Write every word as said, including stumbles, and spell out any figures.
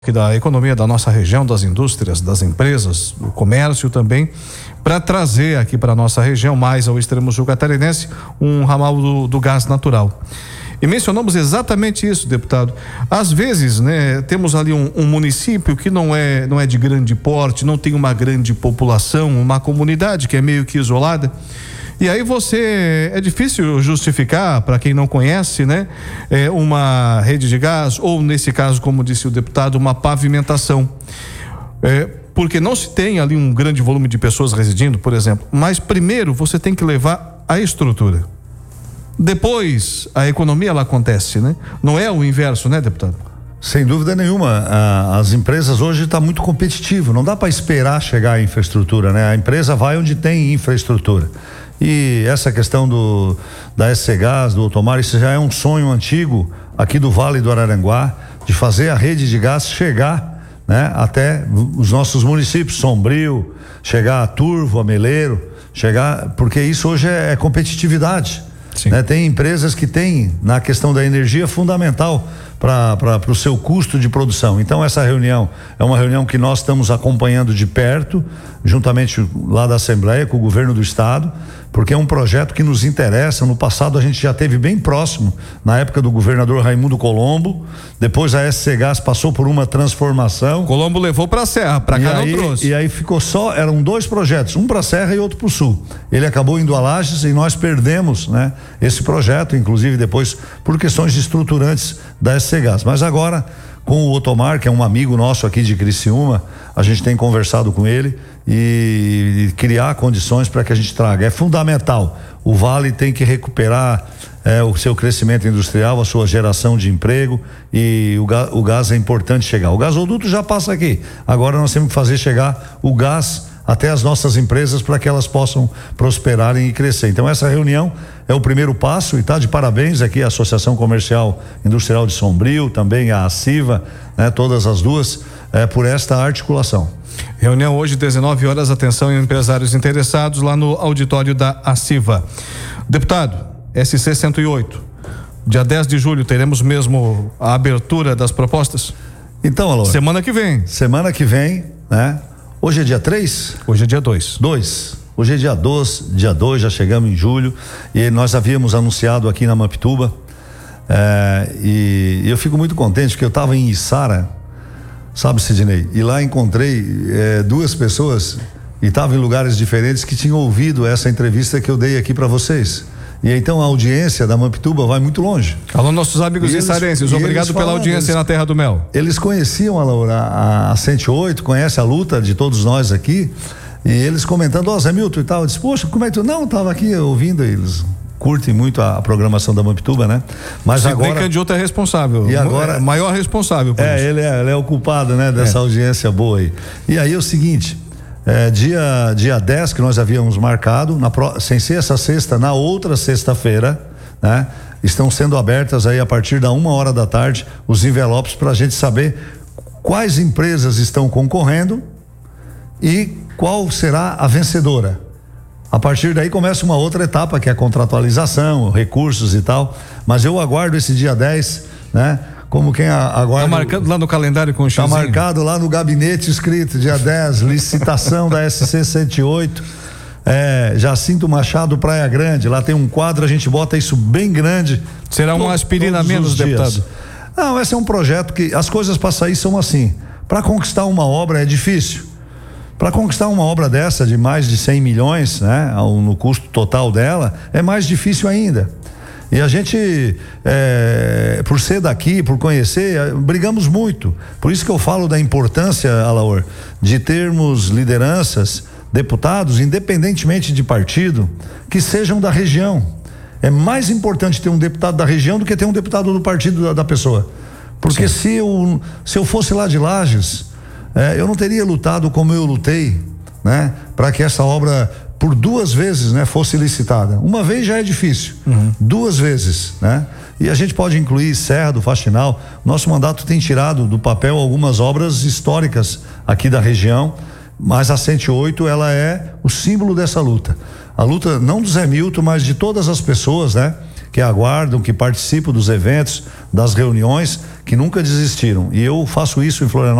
da economia da nossa região, das indústrias, das empresas, do comércio também, para trazer aqui para a nossa região, mais ao extremo sul catarinense, um ramal do, do gás natural. E mencionamos exatamente isso, deputado. Às vezes, né, temos ali um, um município que não é, não é de grande porte, não tem uma grande população, uma comunidade que é meio que isolada. E aí você, é difícil justificar, para quem não conhece, né, é, uma rede de gás, ou nesse caso, como disse o deputado, uma pavimentação. É, porque não se tem ali um grande volume de pessoas residindo, por exemplo. Mas primeiro você tem que levar a estrutura. Depois a economia ela acontece, né? Não é o inverso, né, deputado? Sem dúvida nenhuma, as empresas hoje estão muito competitivas, não dá para esperar chegar a infraestrutura, né? A empresa vai onde tem infraestrutura. E essa questão do da S C Gás, do Otomar, isso já é um sonho antigo aqui do Vale do Araranguá, de fazer a rede de gás chegar, né, até os nossos municípios, Sombrio, chegar a Turvo, a Meleiro, chegar, porque isso hoje é, é competitividade. Né? Tem empresas que têm na questão da energia fundamental para o seu custo de produção. Então essa reunião é uma reunião que nós estamos acompanhando de perto, juntamente lá da Assembleia com o governo do estado, porque é um projeto que nos interessa. No passado a gente já teve bem próximo, na época do governador Raimundo Colombo. Depois a S C Gás passou por uma transformação. Colombo levou para a Serra, para cá não trouxe. E aí ficou só, eram dois projetos, um para a Serra e outro para o Sul. Ele acabou indo a Lages e nós perdemos, né, esse projeto, inclusive depois por questões estruturantes da S C Gás. Mas agora, com o Otomar, que é um amigo nosso aqui de Criciúma, a gente tem conversado com ele e, e criar condições para que a gente traga. É fundamental. O Vale tem que recuperar é, o seu crescimento industrial, a sua geração de emprego, e o, ga, o gás é importante chegar. O gasoduto já passa aqui. Agora nós temos que fazer chegar o gás até as nossas empresas para que elas possam prosperarem e crescer. Então essa reunião é o primeiro passo e tá de parabéns aqui a Associação Comercial Industrial de Sombrio, também a ACIVA, né, todas as duas, é, por esta articulação. Reunião hoje, dezenove horas, atenção empresários interessados lá no auditório da ACIVA. Deputado, S C cento e oito, dia dez de julho teremos mesmo a abertura das propostas? Então, Alô. Semana que vem. Semana que vem, né? Hoje é dia três? Hoje é dia dois. dois. Hoje é dia dois, dia dois, já chegamos em julho, e nós havíamos anunciado aqui na Mampituba, é, e, e eu fico muito contente porque eu estava em Içara, sabe, Sidney, e lá encontrei é, duas pessoas e estavam em lugares diferentes que tinham ouvido essa entrevista que eu dei aqui para vocês. E então a audiência da Mampituba vai muito longe. Alô, nossos amigos içarenses, obrigado pela audiência eles, na Terra do Mel. Eles conheciam a, a, a cento e oito, conhece a luta de todos nós aqui, e eles comentando, ó, Zé Milton e tal, eu disse, poxa, como é que tu, não, tava aqui ouvindo, eles curtem muito a, a programação da Mampituba, né? Mas Sidney agora... Candiota é responsável, e agora, é maior responsável por é, isso. Ele é, ele é o culpado, né, dessa é. audiência boa aí. E aí é o seguinte, É, dia, dia dez que nós havíamos marcado, na, sem ser essa sexta, na outra sexta-feira, né? Estão sendo abertas aí a partir da uma hora da tarde os envelopes para a gente saber quais empresas estão concorrendo e qual será a vencedora. A partir daí começa uma outra etapa, que é a contratualização, recursos e tal, mas eu aguardo esse dia dez, né? Como quem aguarda. Tá marcado lá no calendário com o Tá marcado lá no gabinete escrito, dia dez, licitação da S C cento e oito, é, Jacinto Machado, Praia Grande. Lá tem um quadro, a gente bota isso bem grande. Será uma aspirina menos, deputado? Não, esse é um projeto que as coisas para sair são assim. Para conquistar uma obra é difícil. Para conquistar uma obra dessa de mais de cem milhões, né, no custo total dela, é mais difícil ainda. E a gente, é, por ser daqui, por conhecer, brigamos muito. Por isso que eu falo da importância, Alaor, de termos lideranças, deputados, independentemente de partido, que sejam da região. É mais importante ter um deputado da região do que ter um deputado do partido da, da pessoa. Porque se eu, se eu fosse lá de Lages, é, eu não teria lutado como eu lutei, né, para que essa obra, por duas vezes, né, fosse licitada. Uma vez já é difícil, uhum. duas vezes, né? E a gente pode incluir Serra do Faxinal. Nosso mandato tem tirado do papel algumas obras históricas aqui da região, mas a cento e oito, ela é o símbolo dessa luta. A luta não do Zé Milton, mas de todas as pessoas, né, que aguardam, que participam dos eventos, das reuniões, que nunca desistiram. E eu faço isso em Florianópolis